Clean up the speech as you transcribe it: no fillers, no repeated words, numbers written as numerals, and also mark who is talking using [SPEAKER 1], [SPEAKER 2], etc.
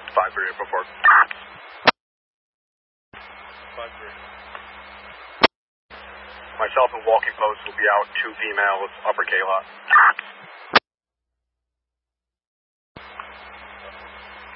[SPEAKER 1] 5-3 before. 5-3. Myself and walking post will be out 2 females, upper K lot.